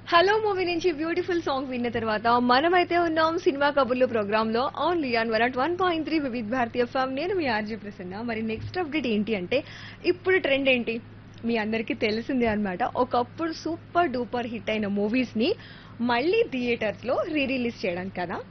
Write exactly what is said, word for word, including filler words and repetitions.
Hello movie నుంచి beautiful song విన్న తర్వాత మనమైతే ఉన్నాం సినిమా కబుర్లు ప్రోగ్రామ్ లో only on one at one point three వివిధ భారతీయ ఫామ్. నేను మీ ఆర్జీ ప్రసన్న. మరి నెక్స్ట్ అప్డేట్ ఏంటి అంటే ఇప్పుడు ట్రెండ్ ఏంటి మీ అందరికీ తెలిసిందే అన్నమాట. ఒకప్పుడు సూపర్ డూపర్ హిట్ అయిన మూవీస్ ని మళ్ళీ థియేటర్స్ లో రీ రిలీజ్ చేయడం కదా.